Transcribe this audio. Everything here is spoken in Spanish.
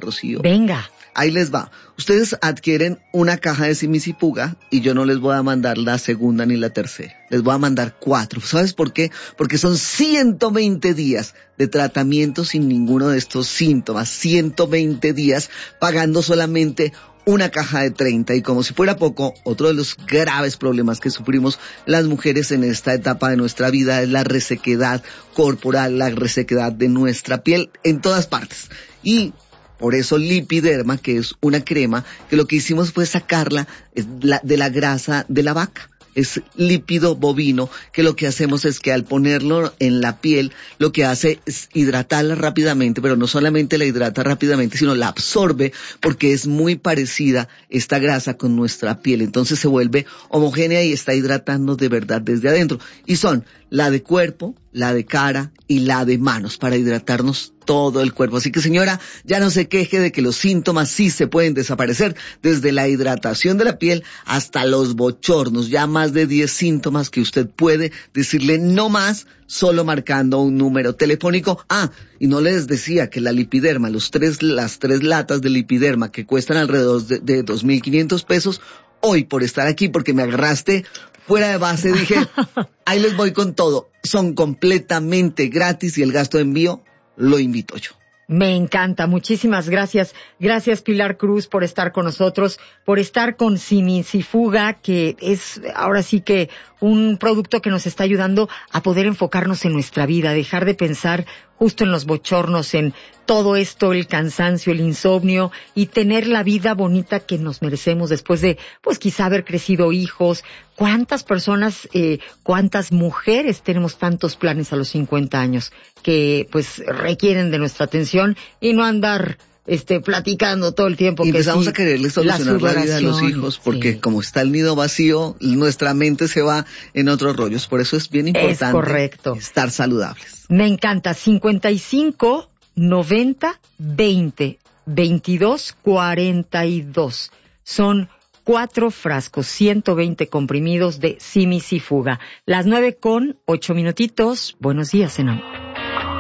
Rocío. Venga. Ahí les va. Ustedes adquieren una caja de Simisifuga y yo no les voy a mandar la segunda ni la tercera. Les voy a mandar 4. ¿Sabes por qué? Porque son 120 días de tratamiento sin ninguno de estos síntomas. 120 días pagando solamente una caja de 30. Y como si fuera poco, otro de los graves problemas que sufrimos las mujeres en esta etapa de nuestra vida es la resequedad corporal, la resequedad de nuestra piel en todas partes. Y por eso Lipiderma, que es una crema, que lo que hicimos fue sacarla de la grasa de la vaca. Es lípido bovino, que lo que hacemos es que al ponerlo en la piel, lo que hace es hidratarla rápidamente, pero no solamente la hidrata rápidamente, sino la absorbe, porque es muy parecida esta grasa con nuestra piel. Entonces se vuelve homogénea y está hidratando de verdad desde adentro. Y son la de cuerpo, la de cara y la de manos, para hidratarnos todo el cuerpo. Así que, señora, ya no se queje de que los síntomas sí se pueden desaparecer, desde la hidratación de la piel hasta los bochornos. Ya más de 10 síntomas que usted puede decirle no más solo marcando un número telefónico. Y no les decía que la Lipiderma, las tres latas de Lipiderma que cuestan alrededor de 2.500 pesos, hoy por estar aquí, porque me agarraste fuera de base, dije, ahí les voy con todo. Son completamente gratis y el gasto de envío lo invito yo. Me encanta, muchísimas gracias. Gracias, Pilar Cruz, por estar con nosotros, por estar con Simisifuga, que es ahora sí que un producto que nos está ayudando a poder enfocarnos en nuestra vida, dejar de pensar justo en los bochornos, en todo esto, el cansancio, el insomnio, y tener la vida bonita que nos merecemos después de, pues quizá haber crecido hijos. ¿Cuántas personas, cuántas mujeres tenemos tantos planes a los 50 años que pues requieren de nuestra atención y no andar platicando todo el tiempo? Y que empezamos sí, a quererle solucionar la vida a los hijos, porque sí, como está el nido vacío, nuestra mente se va en otros rollos. Por eso es bien importante es correcto, estar saludables. Me encanta. 55 90 20 22 42. Son 4 frascos, 120 comprimidos de Simisifuga. Las 9:08. Buenos días, Enam.